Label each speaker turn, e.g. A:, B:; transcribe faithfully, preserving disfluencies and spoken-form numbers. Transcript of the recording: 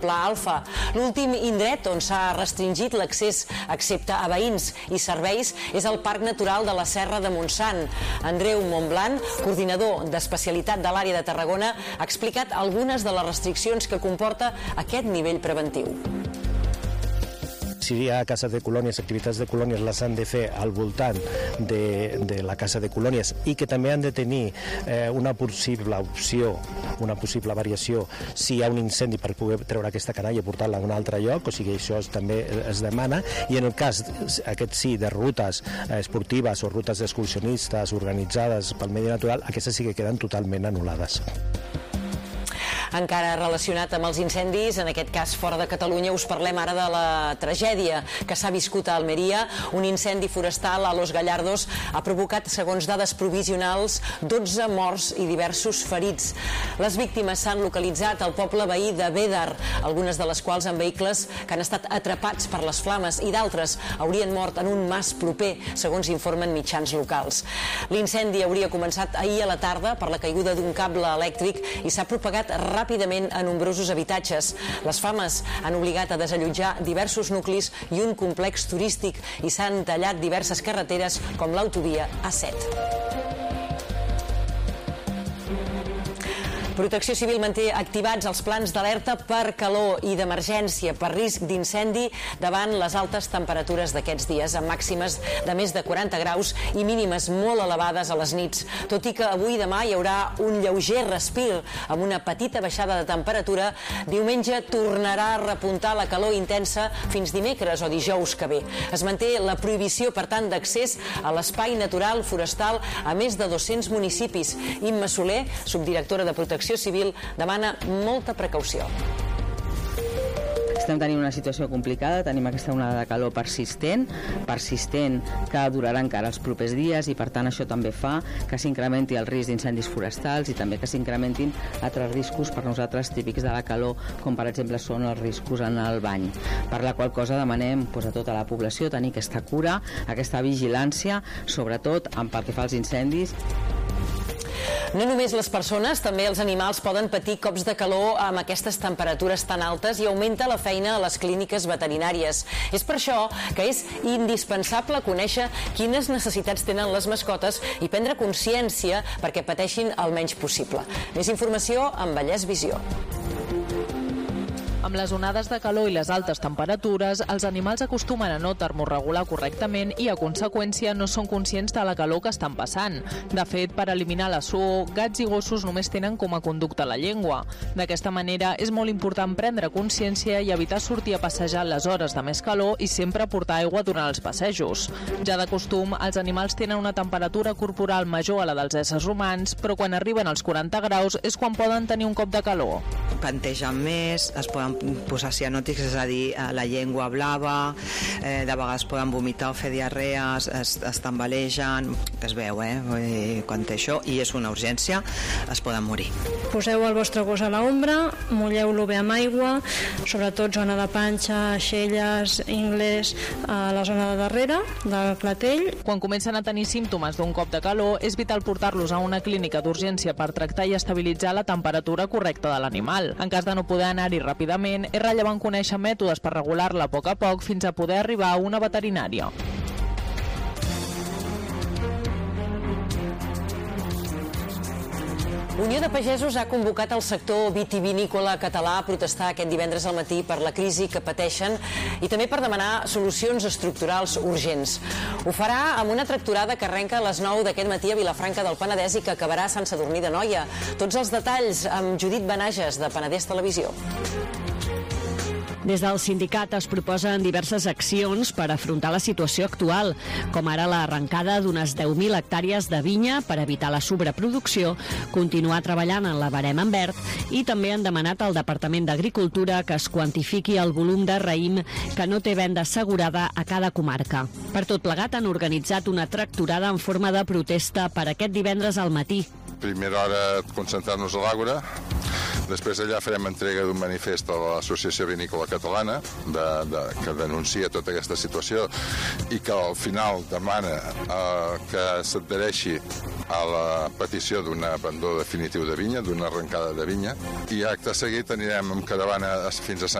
A: Pla Alfa. L'últim indret on s'ha restringit l'accés, excepte a veïns i serveis, és el Parc Natural de la Serra de Montsant. Andreu Montblanc, coordinador d'especialitat de l'àrea de Tarragona, ha explicat algunes de les restriccions que comporta aquest nivell preventiu.
B: Si hi ha cases de colònies, activitats de colònies les han de fer al voltant de, de la casa de colònies i que també han de tenir eh, una possible opció, una possible variació si hi ha un incendi per poder treure aquesta canalla i portar-la a un altre lloc, o sigui, això es, també es demana, i en el cas, aquest sí, de rutes esportives o rutes excursionistes organitzades pel medi natural, aquestes sí que queden totalment anul·lades.
A: Encara relacionat amb els incendis, en aquest cas fora de Catalunya, us parlem ara de la tragèdia que s'ha viscut a Almeria. Un incendi forestal a Los Gallardos ha provocat, segons dades provisionals, dotze morts i diversos ferits. Les víctimes s'han localitzat al poble veí de Bédar, algunes de les quals en vehicles que han estat atrapats per les flames i d'altres haurien mort en un mas proper, segons informen mitjans locals. L'incendi hauria començat ahir a la tarda per la caiguda d'un cable elèctric i s'ha propagat ràpidament ràpidament a nombrosos habitatges. Les flames han obligat a desallotjar diversos nuclis i un complex turístic i s'han tallat diverses carreteres com l'autovia A set. Protecció Civil manté activats els plans d'alerta per calor i d'emergència per risc d'incendi davant les altes temperatures d'aquests dies, amb màximes de més de quaranta graus i mínimes molt elevades a les nits. Tot i que avui i demà hi haurà un lleuger respir amb una petita baixada de temperatura, diumenge tornarà a repuntar la calor intensa fins dimecres o dijous que ve. Es manté la prohibició, per tant, d'accés a l'espai natural forestal a més de dos-cents municipis. Imma Soler, subdirectora de Protecció Civil, demana molta precaució.
C: Estem tenint una situació complicada, tenim aquesta onada de calor persistent, persistent que durarà encara els propers dies i per tant això també fa que s'incrementi el risc d'incendis forestals i també que s'incrementin altres riscos per nosaltres típics de la calor, com per exemple són els riscos en el bany. Per la qual cosa demanem doncs, a tota la població tenir aquesta cura, aquesta vigilància, sobretot pel que fa als incendis.
A: No només les persones, també els animals poden patir cops de calor amb aquestes temperatures tan altes i augmenta la feina a les clíniques veterinàries. És per això que és indispensable conèixer quines necessitats tenen les mascotes i prendre consciència perquè pateixin el menys possible. Més informació amb Vallès Visió.
D: Amb les onades de calor i les altes temperatures, els animals acostumen a no termorregular correctament i, a conseqüència, no són conscients de la calor que estan passant. De fet, per eliminar la suor, gats i gossos només tenen com a conducte la llengua. D'aquesta manera, és molt important prendre consciència i evitar sortir a passejar les hores de més calor i sempre portar aigua durant els passejos. Ja de costum, els animals tenen una temperatura corporal major a la dels éssers humans, però quan arriben als quaranta graus és quan poden tenir un cop de calor.
E: Pantegen més, es poden posar cianòtics, és a dir, la llengua blava, eh, de vegades poden vomitar o fer diarrees, es, es tambalegen, es veu, eh? Vull dir, quan té això, i és una urgència, es poden morir.
F: Poseu el vostre gos a l'ombra, mulleu-lo bé amb aigua, sobretot zona de panxa, aixelles, ingles, a la zona de darrere, del clatell.
D: Quan comencen a tenir símptomes d'un cop de calor, és vital portar-los a una clínica d'urgència per tractar i estabilitzar la temperatura correcta de l'animal. En cas de no poder anar-hi ràpidament, és rellevant conèixer mètodes per regular-la a poc a poc fins a poder arribar a una veterinària.
A: Unió de Pagesos ha convocat el sector vitivinícola català a protestar aquest divendres al matí per la crisi que pateixen i també per demanar solucions estructurals urgents. Ho farà amb una tractorada que arrenca a les nou d'aquest matí a Vilafranca del Penedès i que acabarà a Sant Sadurní d'Anoia. Tots els detalls amb Judit Benages, de Penedès Televisió.
G: Des del sindicat es proposen diverses accions per afrontar la situació actual, com ara l'arrencada d'unes deu mil hectàrees de vinya per evitar la sobreproducció, continuar treballant en la barema en verd i també han demanat al Departament d'Agricultura que es quantifiqui el volum de raïm que no té venda assegurada a cada comarca. Per tot plegat han organitzat una tractorada en forma de protesta per aquest divendres al matí.
H: Primera hora concentrar-nos a l'Àgora, després allà farem entrega d'un manifest a l'Associació Vinícola Catalana de, de, que denuncia tota aquesta situació i que al final demana eh, que s'adhereixi a la petició d'un abandó definitiu de vinya, d'una arrencada de vinya, i acte seguit anirem amb caravana fins a Sant